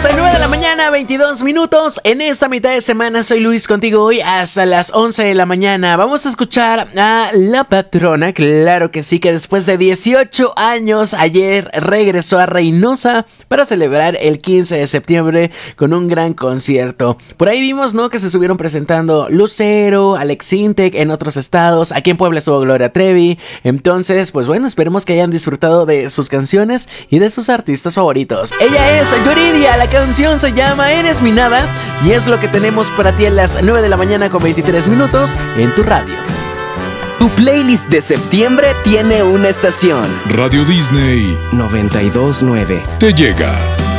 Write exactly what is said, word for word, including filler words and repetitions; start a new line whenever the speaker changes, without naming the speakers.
nueve de la mañana, veintidós minutos. En esta mitad de semana soy Luis contigo hoy hasta las once de la mañana. Vamos a escuchar a La Patrona, claro que sí, que después de dieciocho años ayer regresó a Reynosa para celebrar el quince de septiembre con un gran concierto. Por ahí vimos, ¿no?, que se estuvieron presentando Lucero, Alex Intec en otros estados. Aquí en Puebla estuvo Gloria Trevi. Entonces, pues bueno, esperemos que hayan disfrutado de sus canciones y de sus artistas favoritos. Ella es Yuridia, la canción se llama Eres mi nada y es lo que tenemos para ti a las nueve de la mañana con veintitrés minutos en tu radio.
Tu playlist de septiembre tiene una estación.
Radio Disney
noventa y dos nueve.
te llega.